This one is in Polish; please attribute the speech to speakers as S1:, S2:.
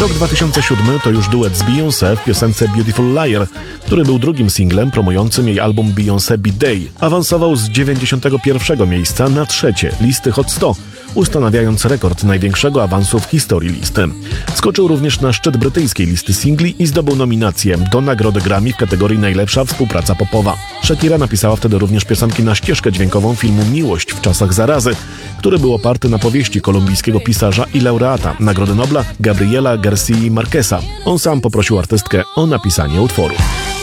S1: Rok 2007 to już duet z Beyoncé w piosence Beautiful Liar, który był drugim singlem promującym jej album Beyoncé Beat Day. Awansował z 91 miejsca na 3 listy Hot 100, ustanawiając rekord największego awansu w historii listy. Skoczył również na szczyt brytyjskiej listy singli i zdobył nominację do nagrody Grammy w kategorii Najlepsza współpraca popowa. Shakira napisała wtedy również piosenki na ścieżkę dźwiękową filmu Miłość w czasach zarazy, który był oparty na powieści kolumbijskiego pisarza i laureata Nagrody Nobla Gabriela García Márqueza. On sam poprosił artystkę o napisanie utworu.